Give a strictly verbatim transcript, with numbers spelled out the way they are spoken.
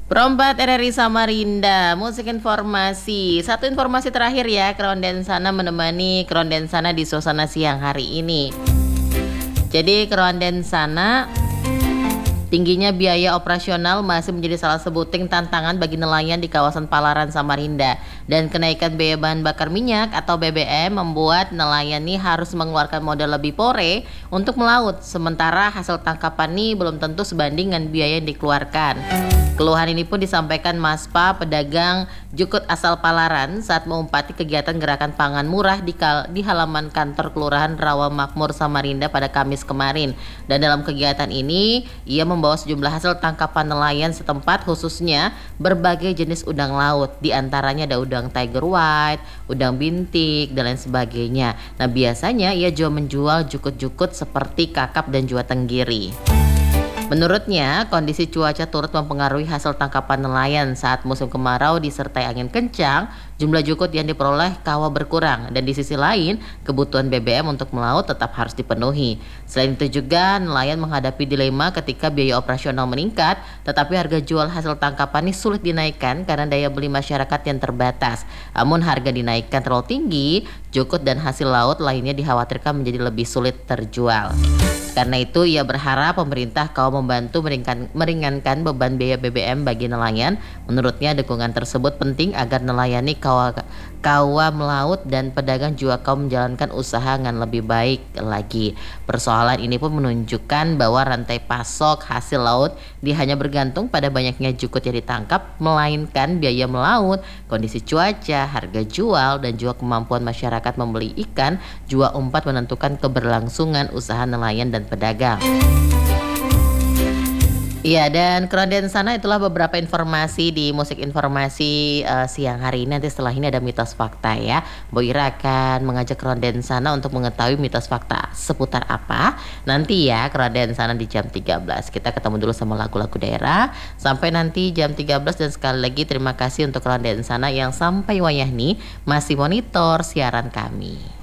Perompak R R I Samarinda, musik informasi. Satu informasi terakhir ya, Kerondensana menemani Kerondensana di suasana siang hari ini. Jadi Kerondensana, tingginya biaya operasional masih menjadi salah sebuting tantangan bagi nelayan di kawasan Palaran Samarinda, dan kenaikan biaya bahan bakar minyak atau B B M membuat nelayan ini harus mengeluarkan modal lebih pore untuk melaut, sementara hasil tangkapan ini belum tentu sebanding dengan biaya yang dikeluarkan. Keluhan ini pun disampaikan Maspa pedagang jukut asal Palaran saat mengumpati kegiatan gerakan pangan murah di, kal- di halaman kantor Kelurahan Rawa Makmur Samarinda pada Kamis kemarin. Dan dalam kegiatan ini ia membawa sejumlah hasil tangkapan nelayan setempat, khususnya berbagai jenis udang laut. Di antaranya ada udang tiger white, udang bintik, dan lain sebagainya. Nah, biasanya ia juga menjual jukut-jukut seperti kakap dan jua tenggiri. Menurutnya, kondisi cuaca turut mempengaruhi hasil tangkapan nelayan saat musim kemarau disertai angin kencang. Jumlah jukut yang diperoleh kawa berkurang, dan di sisi lain kebutuhan B B M untuk melaut tetap harus dipenuhi. Selain itu juga nelayan menghadapi dilema ketika biaya operasional meningkat, tetapi harga jual hasil tangkapan ini sulit dinaikkan karena daya beli masyarakat yang terbatas. Namun harga dinaikkan terlalu tinggi, jukut dan hasil laut lainnya dikhawatirkan menjadi lebih sulit terjual. Karena itu ia berharap pemerintah kaum membantu meringankan, meringankan beban biaya B B M bagi nelayan. Menurutnya dukungan tersebut penting agar nelayani kawa, kawa melaut dan pedagang juga kaum menjalankan usaha dengan lebih baik lagi. Persoalan ini pun menunjukkan bahwa rantai pasok hasil laut dia hanya bergantung pada banyaknya jukut yang ditangkap, melainkan biaya melaut, kondisi cuaca, harga jual, dan juga kemampuan masyarakat membeli ikan juga umpat menentukan keberlangsungan usaha nelayan dan pedagang. Iya, dan Kerondensana itulah beberapa informasi di musik informasi uh, siang hari ini. Nanti setelah ini ada mitos fakta ya. Bo Ira akan mengajak Kerondensana untuk mengetahui mitos fakta seputar apa nanti ya, Kerondensana di jam tiga belas. Kita ketemu dulu sama lagu-lagu daerah sampai nanti jam tiga belas, dan sekali lagi terima kasih untuk Kerondensana yang sampai wayah nih masih monitor siaran kami.